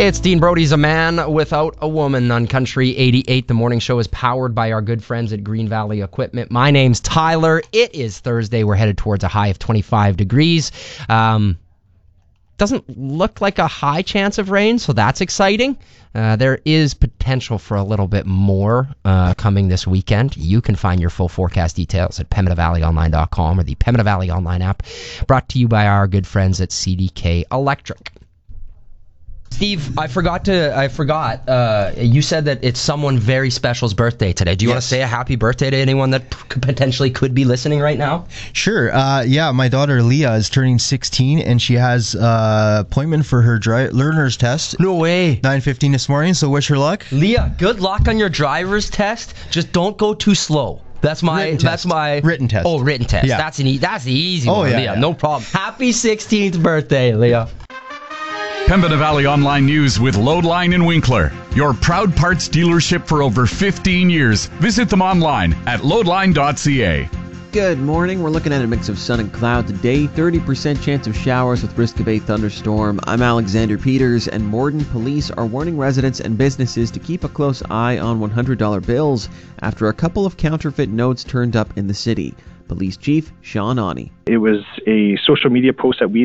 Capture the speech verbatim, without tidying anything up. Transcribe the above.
It's Dean Brody's A Man Without a Woman on Country eighty-eight. The morning show is powered by our good friends at Green Valley Equipment. My name's Tyler. It is Thursday. We're headed towards a high of twenty-five degrees. Um, doesn't look like a high chance of rain, so that's exciting. Uh, there is potential for a little bit more uh, coming this weekend. You can find your full forecast details at pembina valley online dot com or the Pembina Valley Online app, brought to you by our good friends at C D K Electric. Steve, I forgot to, I forgot, uh, you said that it's someone very special's birthday today. Do you yes. want to say a happy birthday to anyone that p- potentially could be listening right now? Sure. Uh, yeah, my daughter Leah is turning sixteen, and she has an uh, appointment for her dri- learner's test. No way. nine fifteen this morning, so wish her luck. Leah, good luck on your driver's test. Just don't go too slow. That's my, written that's test. my... Written test. Oh, written test. Yeah. That's, an e- that's the easy oh, one, yeah, Leah. yeah. No problem. Happy sixteenth birthday, Leah. Pembina Valley Online News with Loadline in Winkler. Your proud parts dealership for over fifteen years. Visit them online at loadline dot c a. Good morning. We're looking at a mix of sun and cloud today. thirty percent chance of showers with risk of a thunderstorm. I'm Alexander Peters, and Morden police are warning residents and businesses to keep a close eye on one hundred dollar bills after a couple of counterfeit notes turned up in the city. Police Chief Sean Ani. It was a social media post that we